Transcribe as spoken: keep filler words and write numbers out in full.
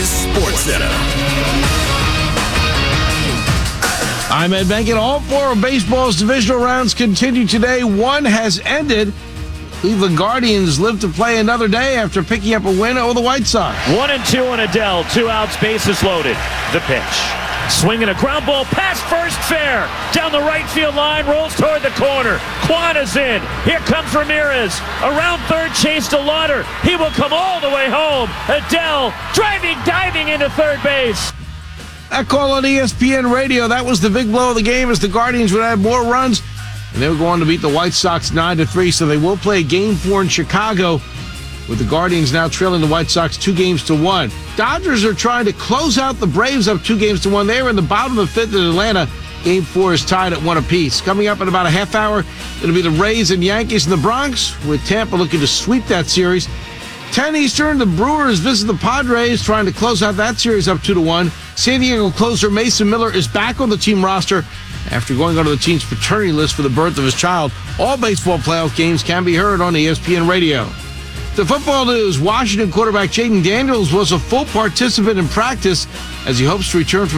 Sports Center. I'm Ed Benkett. All four of baseball's divisional rounds continue today. One has ended. Cleveland Guardians live to play another day after picking up a win over the White Sox. One and two on Adele. Two outs, bases loaded. The pitch. Swinging a ground ball past first, fair. Down the right field line, rolls toward the corner. Quanta's in. Here comes Ramirez. Around third, chase to Lauder. He will come all the way home. Adele driving, diving into third base. That call on E S P N Radio, that was the big blow of the game as the Guardians would have more runs. And they were going to beat the White Sox nine to three, so they will play game four in Chicago, with the Guardians now trailing the White Sox two games to one. Dodgers are trying to close out the Braves up two games to one. They are in the bottom of the fifth in Atlanta. Game four is tied at one apiece. Coming up in about a half hour, it'll be the Rays and Yankees in the Bronx, with Tampa looking to sweep that series. ten Eastern, the Brewers visit the Padres, trying to close out that series up two to one. San Diego closer Mason Miller is back on the team roster after going onto the team's paternity list for the birth of his child. All baseball playoff games can be heard on E S P N Radio. The football news, Washington quarterback Jaden Daniels was a full participant in practice as he hopes to return from